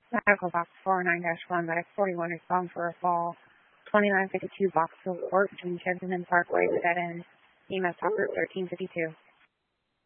Medical box 49-1, medic 41 is bound for a fall. 2952 Boxville Court between Kensington Parkway to dead end. EMS top route 1352.